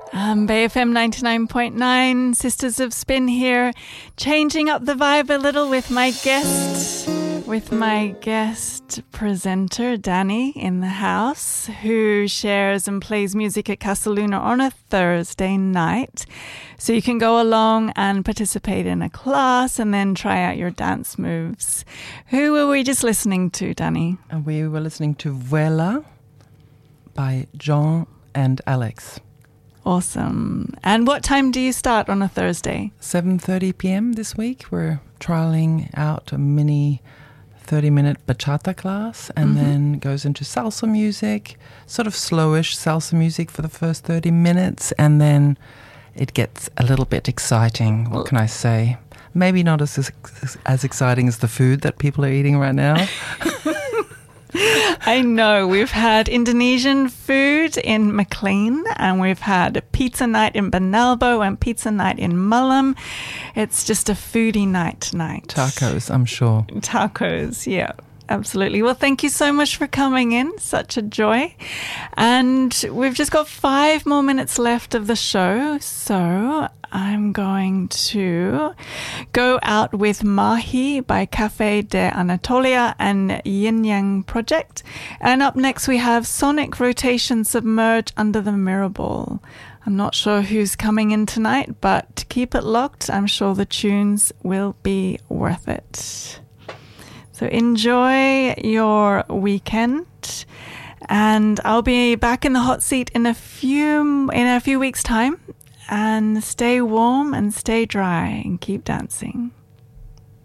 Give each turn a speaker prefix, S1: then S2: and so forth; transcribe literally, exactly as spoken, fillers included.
S1: Um, Bay F M ninety-nine point nine, Sisters of Spin here, changing up the vibe a little with my guest, with my guest presenter, Danny, in the house, who shares and plays music at Casa Luna on a Thursday night. So you can go along and participate in a class and then try out your dance moves. Who were we just listening to, Danny?
S2: And we were listening to Vuela by John and Alex.
S1: Awesome. And what time do you start on a Thursday?
S2: seven thirty p.m. this week. We're trialing out a mini thirty-minute bachata class and mm-hmm. then goes into salsa music, sort of slowish salsa music for the first thirty minutes, and then it gets a little bit exciting. What can I say? Maybe not as as, as exciting as the food that people are eating right now.
S1: I know. We've had Indonesian food in McLean, and we've had a pizza night in Benalbo and pizza night in Mullum. It's just a foodie night tonight.
S2: Tacos, I'm sure.
S1: Tacos, yeah. Absolutely. Well, thank you so much for coming in. Such a joy. And we've just got five more minutes left of the show. So I'm going to go out with Mahi by Cafe de Anatolia and Yin Yang Project. And up next we have Sonic Rotation Submerge Under the Mirror Ball. I'm not sure who's coming in tonight, but keep it locked. I'm sure the tunes will be worth it. So enjoy your weekend, and I'll be back in the hot seat in a few in a few weeks' time. And stay warm and stay dry and keep dancing.